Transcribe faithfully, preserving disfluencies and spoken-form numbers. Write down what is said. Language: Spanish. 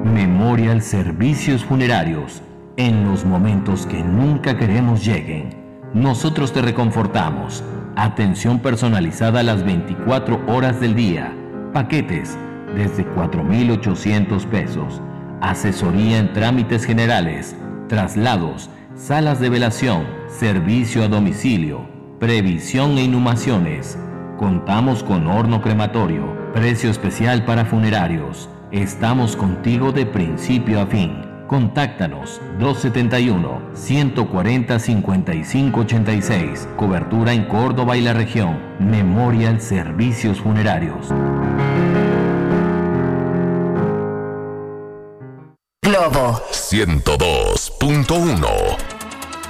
Memorial Servicios Funerarios. En los momentos que nunca queremos lleguen, nosotros te reconfortamos. Atención personalizada las veinticuatro horas del día. Paquetes desde cuatro mil ochocientos pesos. Asesoría en trámites generales, traslados, salas de velación, servicio a domicilio, previsión e inhumaciones. Contamos con horno crematorio, precio especial para funerarios. Estamos contigo de principio a fin. Contáctanos dos setenta y uno, ciento cuarenta, cincuenta y cinco ochenta y seis. Cobertura en Córdoba y la región. Memorial Servicios Funerarios. Globo ciento dos punto uno.